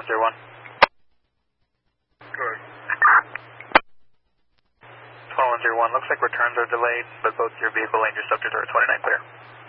101. Good. 101, looks like returns are delayed, but both your vehicle and your subject are 29 clear.